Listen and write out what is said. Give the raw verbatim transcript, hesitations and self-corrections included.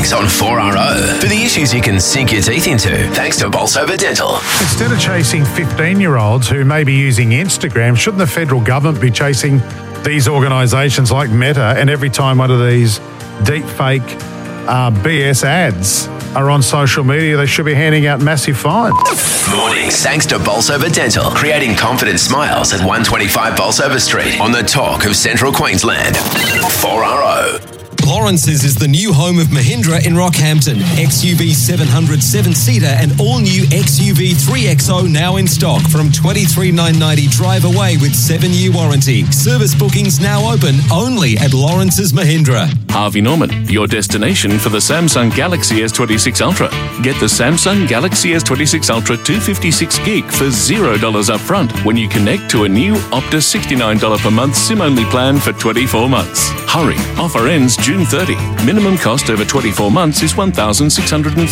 mornings on four R O for the issues you can sink your teeth into, thanks to Bolsover Dental. Instead of chasing fifteen-year-olds who may be using Instagram, shouldn't the federal government be chasing these organisations like Meta, and every time one of these deep fake uh, B S ads are on social media, they should be handing out massive fines? Mornings thanks to Bolsover Dental, creating confident smiles at one twenty-five Bolsover Street on the talk of Central Queensland. four R O. Lawrence's is the new home of Mahindra in Rockhampton. X U V seven hundred seven-seater and all-new X U V three X O now in stock from twenty-three thousand nine hundred ninety drive away with seven-year warranty. Service bookings now open only at Lawrence's Mahindra. Harvey Norman, your destination for the Samsung Galaxy S twenty-six Ultra. Get the Samsung Galaxy S twenty-six Ultra two fifty-six gig for zero dollars up front when you connect to a new Optus sixty-nine dollars per month SIM-only plan for twenty-four months. Hurry, offer ends June thirtieth. Minimum cost over twenty-four months is one thousand six hundred